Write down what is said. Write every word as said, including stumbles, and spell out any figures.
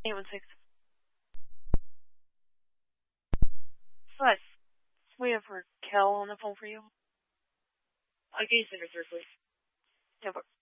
eight one six. Five. We have Raquel on the phone for you. Okay, Center, sir, please. Yeah, but